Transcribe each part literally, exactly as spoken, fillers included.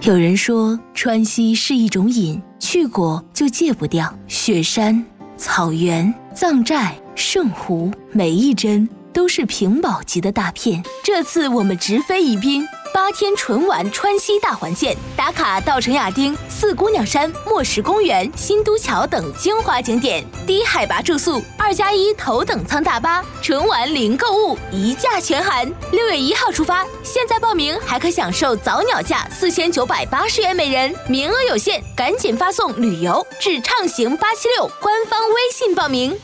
有人说川西是一种瘾，去过就戒不掉。雪山、草原、藏寨、圣湖，每一帧都是屏保级的大片。这次我们直飞宜宾，八天纯玩川西大环线，打卡稻城亚丁、四姑娘山、莫石公园、新都桥等精华景点，低海拔住宿，二加一头等舱大巴，纯玩零购物，一价全含。六月一号出发，现在报名还可享受早鸟价四千九百八十元每人，名额有限，赶紧发送旅游至畅行八七六官方微信报名。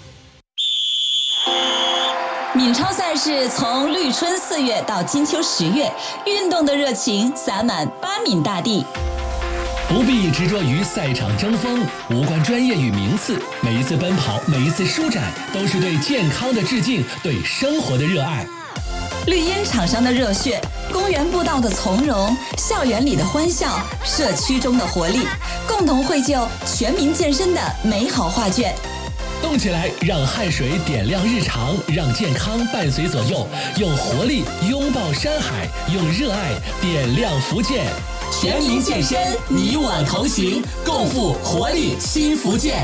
闽超赛事从绿春四月到金秋十月，运动的热情洒满巴闽大地。 不必执着于赛场争锋，无关专业与名次，每一次奔跑，每一次舒展，都是对健康的致敬，对生活的热爱。 绿茵场上的热血，公园步道的从容，校园里的欢笑，社区中的活力，共同绘就全民健身的美好画卷。 动起来，让汗水点亮日常，让健康伴随左右，用活力拥抱山海，用热爱点亮福建。全民健身，你我同行，共赴活力新福建。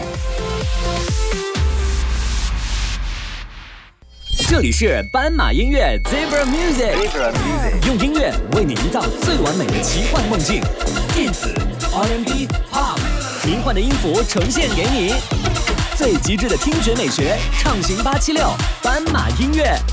这里是斑马音乐 Zebra Music， 用音乐为你营造最完美的奇幻梦境，电子、R and B、Pop， 迷幻的音符呈现给你。最极致的听觉美学，畅行八七六斑马音乐。